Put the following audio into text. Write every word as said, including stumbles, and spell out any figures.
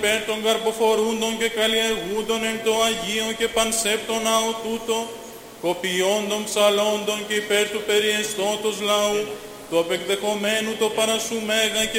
υπέρ των καρποφορούντων και καλλιεργούντων εν το Αγίο και πανσέπτον ναό τούτο, κοπιόντων ψαλόντων και υπέρ του περιεστώτος λαού, το απεκδεχομένου το παρασού μέγα και